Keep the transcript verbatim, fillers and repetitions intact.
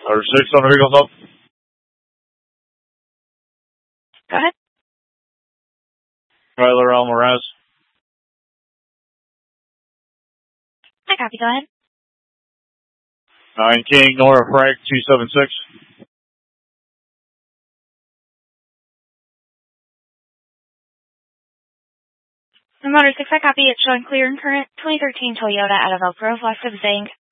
Order six on the vehicles up. Go ahead. Tyler Almaraz. I copy. Go ahead. Nine King, Nora Frank, two seven six. Motor six, I copy. It's showing clear and current. twenty thirteen Toyota out of Elk Grove, west of Zang.